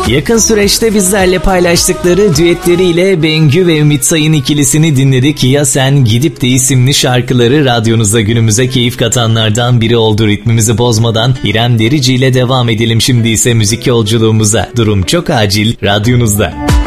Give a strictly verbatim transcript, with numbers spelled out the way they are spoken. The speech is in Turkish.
Yakın süreçte bizlerle paylaştıkları düetleriyle Bengü ve Ümit Sayın ikilisini dinledik. Ya Sen Gidip de isimli şarkıları radyonuza günümüze keyif katanlardan biri oldu. Ritmimizi bozmadan İrem Derici ile devam edelim şimdi ise müzik yolculuğumuza. Durum çok acil radyonuzda.